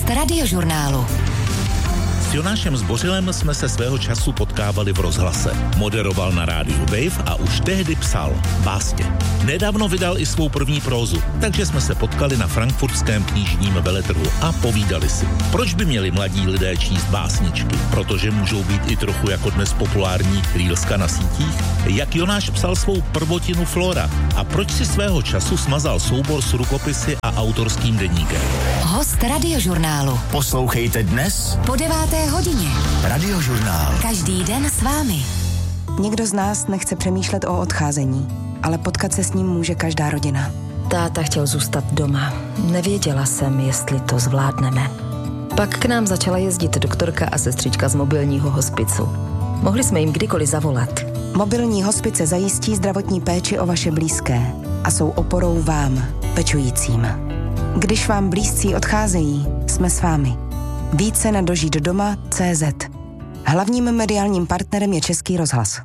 Radiožurnálu. S Jonášem Zbořilem jsme se svého času potkávali v rozhlase. Moderoval na rádiu Wave a už tehdy psal básně. Nedávno vydal i svou první prózu, takže jsme se potkali na frankfurtském knižním veletrhu a povídali si. Proč by měli mladí lidé číst básničky? Protože můžou být i trochu jako dnes populární reelska na sítích? Jak Jonáš psal svou prvotinu Flora? A proč si svého času smazal soubor s rukopisy a autorským deníkem? Host Radiožurnálu. Poslouchejte dnes Po 9. hodině. Radiožurnál. Každý den s vámi. Nikdo z nás nechce přemýšlet o odcházení, ale potkat se s ním může každá rodina. Táta chtěl zůstat doma. Nevěděla jsem, jestli to zvládneme. Pak k nám začala jezdit doktorka a sestřička z mobilního hospicu. Mohli jsme jim kdykoliv zavolat. Mobilní hospice zajistí zdravotní péči o vaše blízké a jsou oporou vám, pečujícím. Když vám blízcí odcházejí, jsme s vámi. Více na dožitdoma.cz. Hlavním mediálním partnerem je Český rozhlas.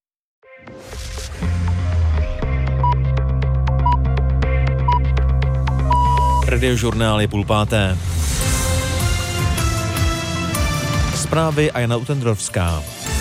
Radiožurnál je 4:30. Zprávy a Jana Utendrovská.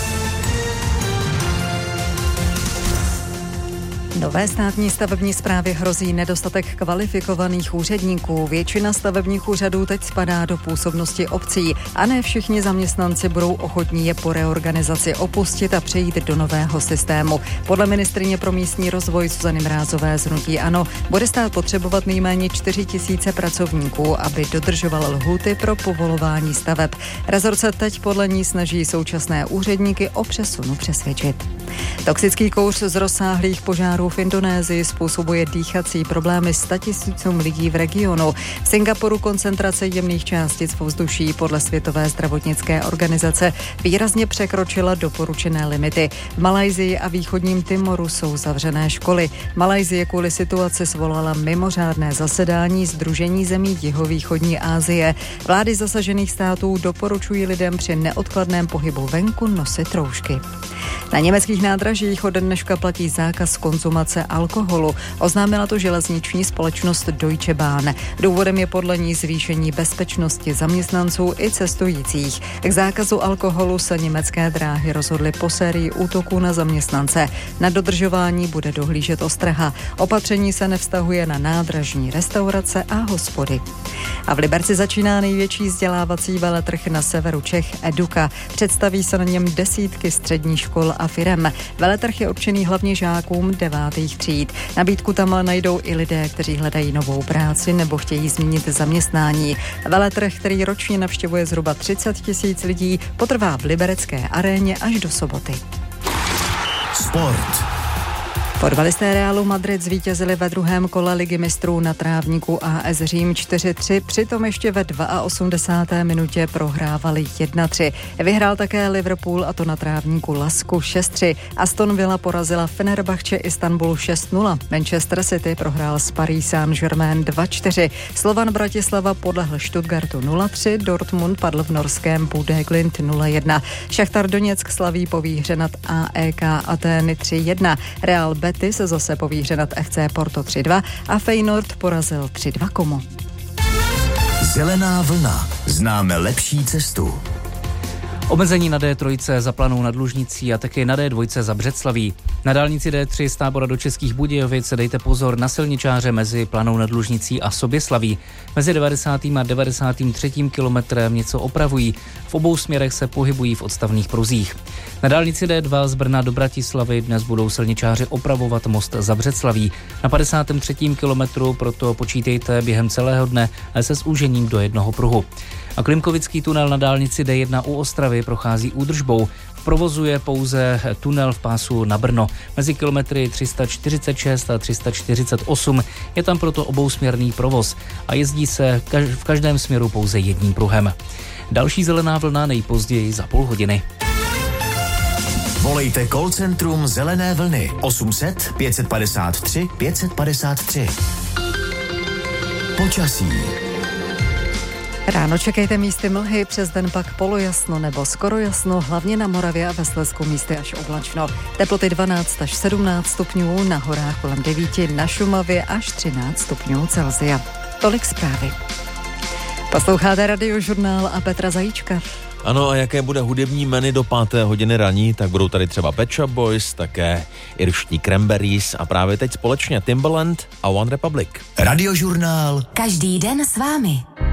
Nové státní stavební správě hrozí nedostatek kvalifikovaných úředníků. Většina stavebních úřadů teď spadá do působnosti obcí a ne všichni zaměstnanci budou ochotní je po reorganizaci opustit a přejít do nového systému. Podle ministryně pro místní rozvoj Zuzany Mrázové z hnutí ANO bude stát potřebovat nejméně 4 000 pracovníků, aby dodržoval lhůty pro povolování staveb. Rezort se teď podle ní snaží současné úředníky o přesunu přesvědčit. Toxický kouř z rozsáhlých požárů v Indonésii způsobuje dýchací problémy 100 000 lidí v regionu. V Singapuru koncentrace jemných částic v ovzduší podle Světové zdravotnické organizace výrazně překročila doporučené limity. V Malajsii a východním Timoru jsou zavřené školy. Malajsie kvůli situaci svolala mimořádné zasedání Sdružení zemí jihovýchodní Asie. Vlády zasažených států doporučují lidem při neodkladném pohybu venku nosit roušky. Na německých nádražích od dneška platí zákaz konzumace alkoholu. Oznámila to železniční společnost Deutsche Bahn. Důvodem je podle ní zvýšení bezpečnosti zaměstnanců i cestujících. K zákazu alkoholu se německé dráhy rozhodly po sérii útoků na zaměstnance. Na dodržování bude dohlížet ostraha. Opatření se nevztahuje na nádražní restaurace a hospody. A v Liberci začíná největší vzdělávací veletrh na severu Čech Eduka. Představí se na něm desítky středních škol a firem. Veletrh je určený hlavně žákům 9. tříd. Nabídku tam najdou i lidé, kteří hledají novou práci nebo chtějí změnit zaměstnání. Veletrh, který ročně navštěvuje zhruba 30 000 lidí, potrvá v liberecké aréně až do soboty. Sport. Fotbalisté Realu Madrid zvítězili ve druhém kole Ligy mistrů na trávníku AS Řím 4-3, přitom ještě ve 82. minutě prohrávali 1-3. Vyhrál také Liverpool, a to na trávníku Lasku 6-3. Aston Villa porazila Fenerbahce Istanbul 6-0. Manchester City prohrál s Paris Saint-Germain 2-4. Slovan Bratislava podlehl Stuttgartu 0-3, Dortmund padl v norském Bodø/Glimt 0-1. Šachtar Doněck slaví po výhře nad AEK Atény 3-1. Real Betis se zase po výhře nad FC Porto 3-2 a Feyenoord porazil 3-2 Como. Zelená vlna. Známe lepší cestu. Omezení na D3 za Planou nad Lužnicí a také na D2 za Břeclaví. Na dálnici D3 z Tábora do Českých Budějovic dejte pozor na silničáře mezi Planou nad Lužnicí a Soběslaví. Mezi 90. a 93. kilometrem něco opravují. V obou směrech se pohybují v odstavných pruzích. Na dálnici D2 z Brna do Bratislavy dnes budou silničáři opravovat most za Břeclaví. Na 53. kilometru proto počítejte během celého dne, ale se zúžením do jednoho pruhu. A Klimkovický tunel na dálnici D1 u Ostravy prochází údržbou. V provozu je pouze tunel v pásu na Brno. Mezi kilometry 346 a 348 je tam proto obousměrný provoz a jezdí se v každém směru pouze jedním pruhem. Další zelená vlna nejpozději za půl hodiny. Volejte call centrum Zelené vlny 800 553 553. Počasí. Ráno čekejte místy mlhy, přes den pak polojasno nebo skoro jasno, hlavně na Moravě a ve Slezsku místy až oblačno. Teploty 12 až 17 stupňů, na horách kolem 9, na Šumavě až 13 stupňů Celsia. Tolik zprávy. Posloucháte Radiožurnál a Petra Zajíčka. Ano, a jaké bude hudební menu do 5. hodiny raní, tak budou tady třeba Pet Shop Boys, také irští Cranberries a právě teď společně Timbaland a One Republic. Radiožurnál. Každý den s vámi.